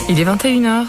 Il est 21h.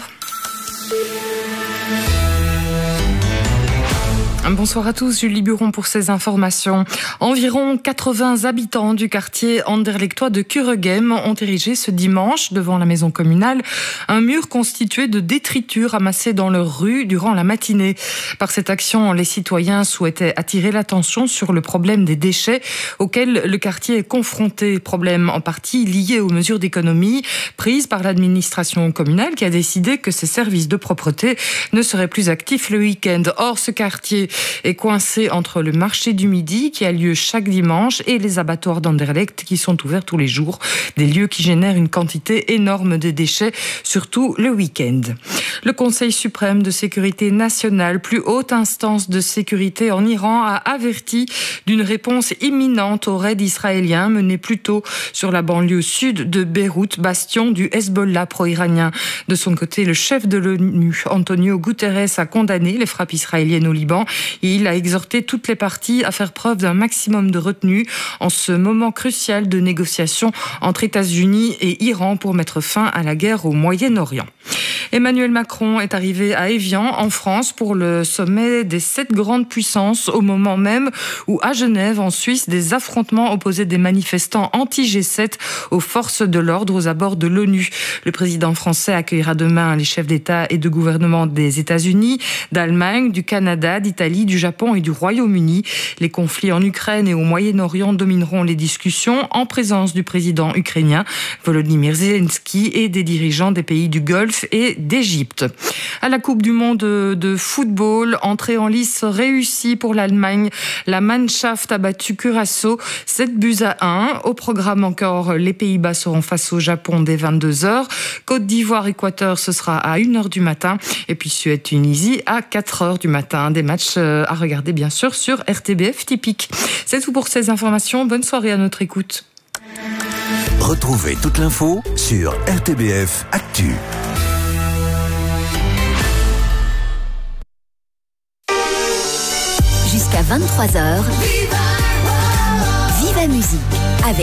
Bonsoir à tous, Julie Buron pour ces informations. Environ 80 habitants du quartier anderlechtois de Kuregem ont érigé ce dimanche, devant la maison communale, un mur constitué de détritus ramassés dans leur rue durant la matinée. Par cette action, les citoyens souhaitaient attirer l'attention sur le problème des déchets auquel le quartier est confronté. Problème en partie lié aux mesures d'économie prises par l'administration communale qui a décidé que ses services de propreté ne seraient plus actifs le week-end. Or, ce quartier est coincé entre le marché du midi qui a lieu chaque dimanche et les abattoirs d'Anderlecht qui sont ouverts tous les jours. Des lieux qui génèrent une quantité énorme de déchets, surtout le week-end. Le Conseil suprême de sécurité nationale, plus haute instance de sécurité en Iran, a averti d'une réponse imminente au raid israélien mené plus tôt sur la banlieue sud de Beyrouth, bastion du Hezbollah pro-iranien. De son côté, le chef de l'ONU, Antonio Guterres, a condamné les frappes israéliennes au Liban. Il a exhorté toutes les parties à faire preuve d'un maximum de retenue en ce moment crucial de négociations entre États-Unis et Iran pour mettre fin à la guerre au Moyen-Orient. Emmanuel Macron est arrivé à Évian, en France, pour le sommet des 7 grandes puissances, au moment même où, à Genève, en Suisse, des affrontements opposaient des manifestants anti-G7 aux forces de l'ordre aux abords de l'ONU. Le président français accueillera demain les chefs d'État et de gouvernement des États-Unis, d'Allemagne, du Canada, d'Italie, du Japon et du Royaume-Uni. Les conflits en Ukraine et au Moyen-Orient domineront les discussions en présence du président ukrainien Volodymyr Zelensky et des dirigeants des pays du Golfe et d'Égypte. À la Coupe du monde de football, entrée en lice réussie pour l'Allemagne. La Mannschaft a battu Curaçao 7-1. Au programme encore, les Pays-Bas seront face au Japon dès 22h. Côte d'Ivoire-Équateur, ce sera à 1h du matin. Et puis Suède-Tunisie à 4h du matin. Des matchs à regarder bien sûr sur RTBF Typique. C'est tout pour ces informations. Bonne soirée à notre écoute. Retrouvez toute l'info sur RTBF Actu. Jusqu'à 23h, Viva Musique.